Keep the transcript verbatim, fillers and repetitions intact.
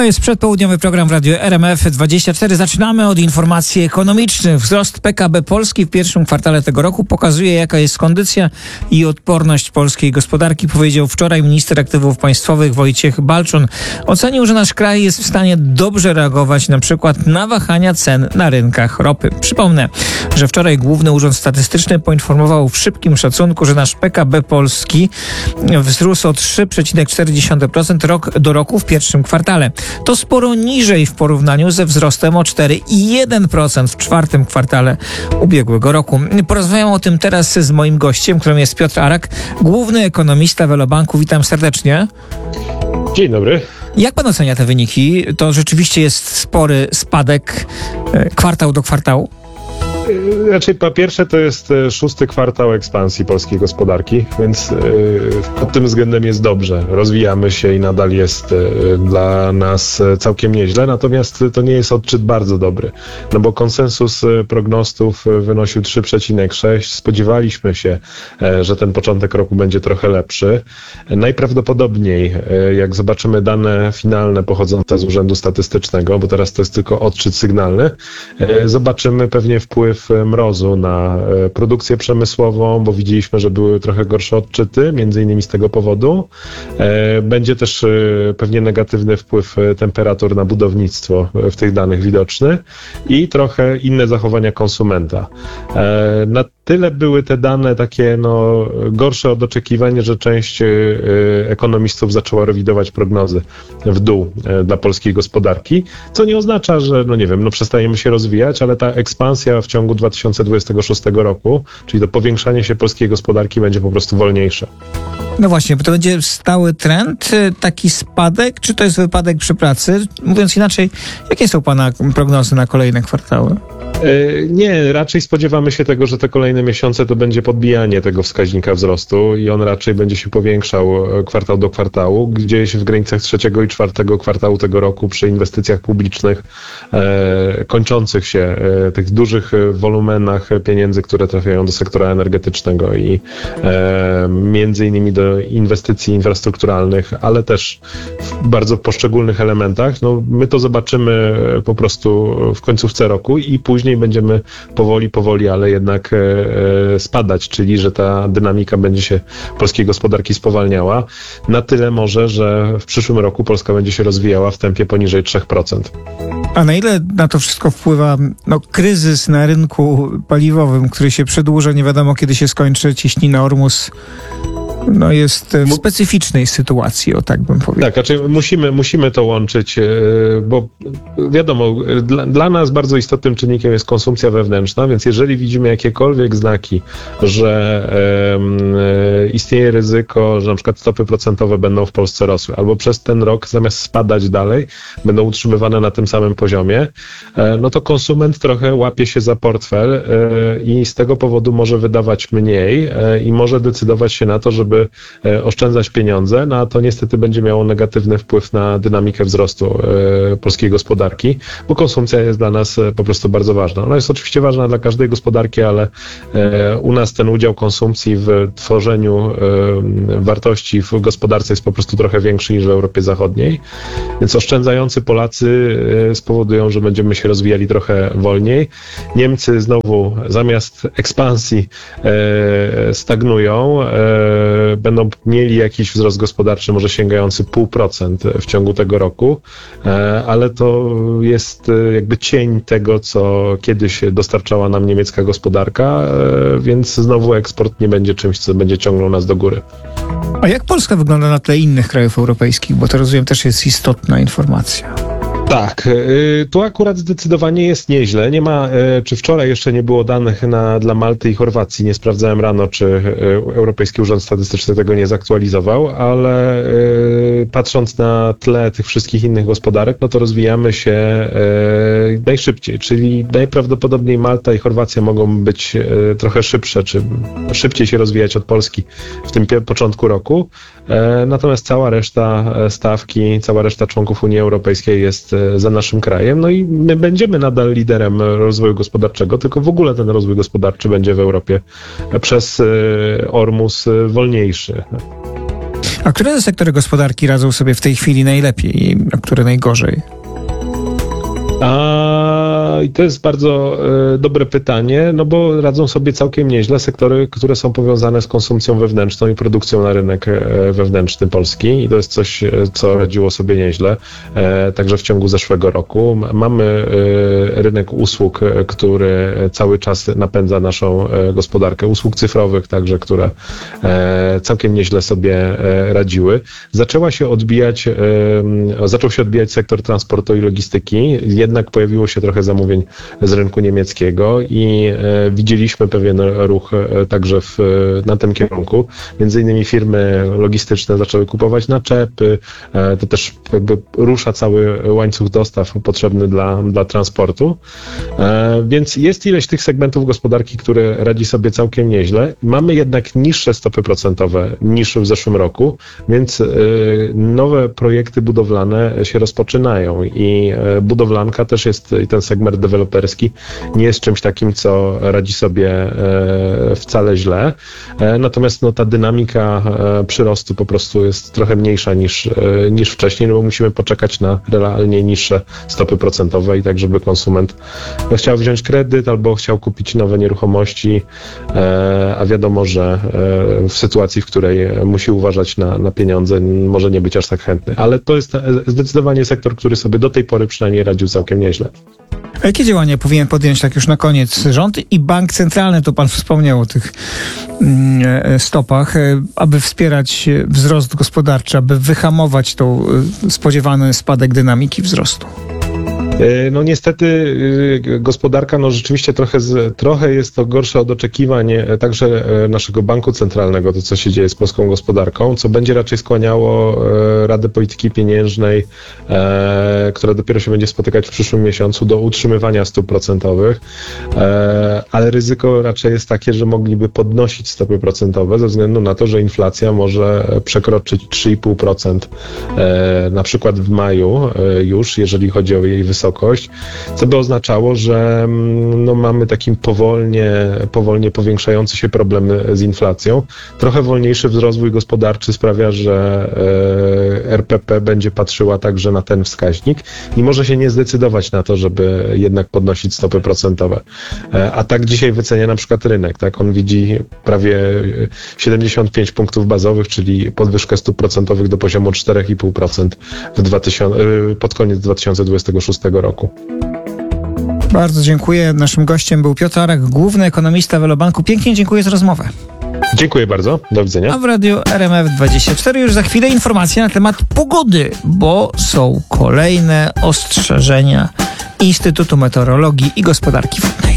To jest przedpołudniowy program w Radiu R M F dwadzieścia cztery. Zaczynamy od informacji ekonomicznych. Wzrost P K B Polski w pierwszym kwartale tego roku pokazuje, jaka jest kondycja i odporność polskiej gospodarki, powiedział wczoraj minister aktywów państwowych Wojciech Balczon. Ocenił, że nasz kraj jest w stanie dobrze reagować na przykład na wahania cen na rynkach ropy. Przypomnę, że wczoraj Główny Urząd Statystyczny poinformował w szybkim szacunku, że nasz P K B Polski wzrósł o trzy przecinek cztery procent rok do roku w pierwszym kwartale. To sporo niżej w porównaniu ze wzrostem o cztery przecinek jeden procent w czwartym kwartale ubiegłego roku. Porozmawiam o tym teraz z moim gościem, którym jest Piotr Arak, główny ekonomista Velobanku. Witam serdecznie. Dzień dobry. Jak pan ocenia te wyniki? To rzeczywiście jest spory spadek kwartał do kwartału? Raczej po pierwsze to jest szósty kwartał ekspansji polskiej gospodarki, więc pod tym względem jest dobrze. Rozwijamy się i nadal jest dla nas całkiem nieźle, natomiast to nie jest odczyt bardzo dobry, no bo konsensus prognostów wynosił trzy przecinek sześć. Spodziewaliśmy się, że ten początek roku będzie trochę lepszy. Najprawdopodobniej, jak zobaczymy dane finalne pochodzące z Urzędu Statystycznego, bo teraz to jest tylko odczyt sygnalny, zobaczymy pewnie wpływ mrozu na produkcję przemysłową, bo widzieliśmy, że były trochę gorsze odczyty, między innymi z tego powodu. Będzie też pewnie negatywny wpływ temperatur na budownictwo w tych danych widoczny i trochę inne zachowania konsumenta. Na tyle były te dane takie no, gorsze od oczekiwań, że część ekonomistów zaczęła rewidować prognozy w dół dla polskiej gospodarki, co nie oznacza, że no nie wiem, no przestajemy się rozwijać, ale ta ekspansja w ciągu dwa tysiące dwudziestego szóstego roku, czyli to powiększanie się polskiej gospodarki będzie po prostu wolniejsze. No właśnie, bo to będzie stały trend, taki spadek, czy to jest wypadek przy pracy? Mówiąc inaczej, jakie są pana prognozy na kolejne kwartały? Nie, raczej spodziewamy się tego, że te kolejne miesiące to będzie podbijanie tego wskaźnika wzrostu i on raczej będzie się powiększał kwartał do kwartału, gdzieś w granicach trzeciego i czwartego kwartału tego roku przy inwestycjach publicznych e, kończących się, e, tych dużych wolumenach pieniędzy, które trafiają do sektora energetycznego i e, między innymi do inwestycji infrastrukturalnych, ale też w bardzo poszczególnych elementach. No, my to zobaczymy po prostu w końcówce roku i później będziemy powoli, powoli, ale jednak e, spadać, czyli że ta dynamika będzie się polskiej gospodarki spowalniała. Na tyle może, że w przyszłym roku Polska będzie się rozwijała w tempie poniżej trzy procent. A na ile na to wszystko wpływa no, kryzys na rynku paliwowym, który się przedłuża, nie wiadomo kiedy się skończy, cieśnina Ormus no jest w specyficznej sytuacji, o tak bym powiedział. Tak, znaczy musimy, musimy to łączyć, bo wiadomo, dla, dla nas bardzo istotnym czynnikiem jest konsumpcja wewnętrzna, więc jeżeli widzimy jakiekolwiek znaki, że e, istnieje ryzyko, że na przykład stopy procentowe będą w Polsce rosły, albo przez ten rok zamiast spadać dalej, będą utrzymywane na tym samym poziomie, e, no to konsument trochę łapie się za portfel e, i z tego powodu może wydawać mniej e, i może decydować się na to, żeby żeby oszczędzać pieniądze, no a to niestety będzie miało negatywny wpływ na dynamikę wzrostu e, polskiej gospodarki, bo konsumpcja jest dla nas po prostu bardzo ważna. Ona jest oczywiście ważna dla każdej gospodarki, ale e, u nas ten udział konsumpcji w tworzeniu e, wartości w gospodarce jest po prostu trochę większy niż w Europie Zachodniej, więc oszczędzający Polacy e, spowodują, że będziemy się rozwijali trochę wolniej. Niemcy znowu zamiast ekspansji e, stagnują, e, będą mieli jakiś wzrost gospodarczy, może sięgający pół procent w ciągu tego roku, ale to jest jakby cień tego, co kiedyś dostarczała nam niemiecka gospodarka, więc znowu eksport nie będzie czymś, co będzie ciągnął nas do góry. A jak Polska wygląda na tle innych krajów europejskich? Bo to rozumiem też jest istotna informacja. Tak, tu akurat zdecydowanie jest nieźle. Nie ma, czy wczoraj jeszcze nie było danych na, dla Malty i Chorwacji. Nie sprawdzałem rano, czy Europejski Urząd Statystyczny tego nie zaktualizował, ale patrząc na tle tych wszystkich innych gospodarek, no to rozwijamy się najszybciej, czyli najprawdopodobniej Malta i Chorwacja mogą być trochę szybsze, czy szybciej się rozwijać od Polski w tym początku roku. Natomiast cała reszta stawki, cała reszta członków Unii Europejskiej jest za naszym krajem, no i my będziemy nadal liderem rozwoju gospodarczego, tylko w ogóle ten rozwój gospodarczy będzie w Europie przez Ormus wolniejszy. A które sektory gospodarki radzą sobie w tej chwili najlepiej, a które najgorzej? A, i to jest bardzo e, dobre pytanie, no bo radzą sobie całkiem nieźle sektory, które są powiązane z konsumpcją wewnętrzną i produkcją na rynek e, wewnętrzny Polski i to jest coś, e, co radziło sobie nieźle, e, także w ciągu zeszłego roku. Mamy e, rynek usług, e, który cały czas napędza naszą e, gospodarkę, usług cyfrowych także, które e, całkiem nieźle sobie e, radziły. Zaczęła się odbijać, e, zaczął się odbijać sektor transportu i logistyki, jednak pojawiło się trochę zamówień z rynku niemieckiego i e, widzieliśmy pewien ruch e, także w, na tym kierunku. Między innymi firmy logistyczne zaczęły kupować naczepy, e, to też jakby rusza cały łańcuch dostaw potrzebny dla, dla transportu. E, więc jest ileś tych segmentów gospodarki, które radzi sobie całkiem nieźle. Mamy jednak niższe stopy procentowe niż w zeszłym roku, więc e, nowe projekty budowlane się rozpoczynają i e, budowlanka też jest, i ten segment deweloperski nie jest czymś takim, co radzi sobie e, wcale źle. E, natomiast no, ta dynamika e, przyrostu po prostu jest trochę mniejsza niż, e, niż wcześniej, no bo musimy poczekać na realnie niższe stopy procentowe i tak, żeby konsument chciał wziąć kredyt albo chciał kupić nowe nieruchomości, e, a wiadomo, że e, w sytuacji, w której musi uważać na, na pieniądze, może nie być aż tak chętny. Ale to jest zdecydowanie sektor, który sobie do tej pory przynajmniej radził całkiem nieźle. A jakie działania powinien podjąć tak już na koniec rząd i bank centralny, to pan wspomniał o tych mm, stopach, aby wspierać wzrost gospodarczy, aby wyhamować tą spodziewany spadek dynamiki wzrostu? No niestety gospodarka, no rzeczywiście trochę, z, trochę jest to gorsze od oczekiwań także naszego banku centralnego, to co się dzieje z polską gospodarką, co będzie raczej skłaniało Radę Polityki Pieniężnej, e, która dopiero się będzie spotykać w przyszłym miesiącu, do utrzymywania stóp procentowych, e, ale ryzyko raczej jest takie, że mogliby podnosić stopy procentowe ze względu na to, że inflacja może przekroczyć trzy i pół procent e, na przykład w maju e, już, jeżeli chodzi o jej wysokość, co by oznaczało, że no, mamy taki powolnie, powolnie powiększający się problem z inflacją. Trochę wolniejszy rozwój gospodarczy sprawia, że e, R P P będzie patrzyła także na ten wskaźnik i może się nie zdecydować na to, żeby jednak podnosić stopy procentowe. E, a tak dzisiaj wycenia na przykład rynek. Tak? On widzi prawie siedemdziesiąt pięć punktów bazowych, czyli podwyżkę stóp procentowych do poziomu cztery i pół procent w dwa tysiące, pod koniec dwa tysiące dwudziestego szóstego roku. Bardzo dziękuję. Naszym gościem był Piotr Arek, główny ekonomista Velobanku. Pięknie dziękuję za rozmowę. Dziękuję bardzo. Do widzenia. A w Radiu R M F dwadzieścia cztery już za chwilę informacje na temat pogody, bo są kolejne ostrzeżenia Instytutu Meteorologii i Gospodarki Wodnej.